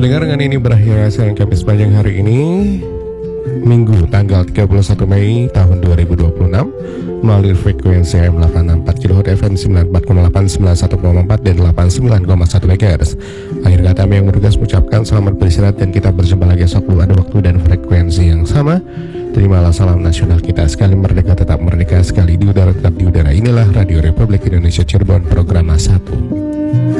Pendengar, dengan ini berakhir siaran kami sepanjang hari ini, Minggu tanggal 31 Mei tahun 2026, melalui frekuensi AM 864 kHz, FM 94,8, 91,4 dan 89,1 MHz. Akhir kata kami yang bertugas mengucapkan selamat beristirahat dan kita berjumpa lagi esok pada waktu dan frekuensi yang sama. Terimalah salam nasional kita, sekali merdeka tetap merdeka, sekali di udara tetap di udara. Inilah Radio Republik Indonesia Cirebon, program 1.